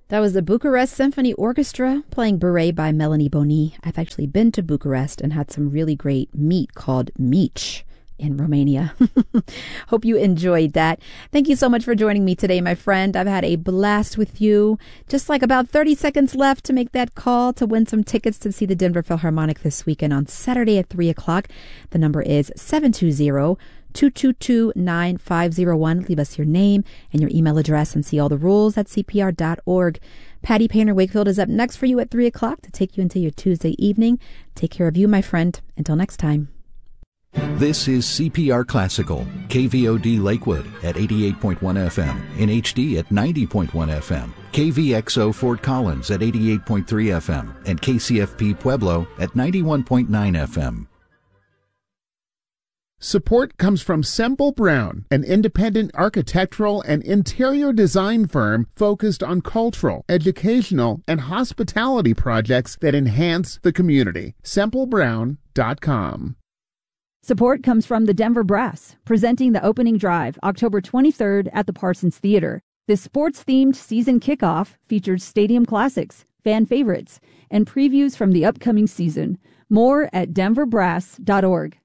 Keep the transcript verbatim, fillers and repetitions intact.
That was the Bucharest Symphony Orchestra playing Beret by Melanie Boni. I've actually been to Bucharest and had some really great meat called mici in Romania. Hope you enjoyed that. Thank you so much for joining me today, my friend. I've had a blast with you. Just like about thirty seconds left to make that call to win some tickets to see the Denver Philharmonic this weekend on Saturday at three o'clock. The number is seven two zero, two two two, nine five zero one. Leave us your name and your email address and see all the rules at C P R dot org. Patty Painter Wakefield is up next for you at three o'clock to take you into your Tuesday evening. Take care of you, my friend. Until next time. This is C P R Classical, K V O D Lakewood at eighty-eight point one F M, in H D at ninety point one F M, K V X O Fort Collins at eighty-eight point three F M, and K C F P Pueblo at ninety-one point nine F M. Support comes from Semple Brown, an independent architectural and interior design firm focused on cultural, educational, and hospitality projects that enhance the community. semple brown dot com. Support comes from the Denver Brass, presenting the opening drive October twenty-third at the Parsons Theater. This sports-themed season kickoff features stadium classics, fan favorites, and previews from the upcoming season. More at denver brass dot org.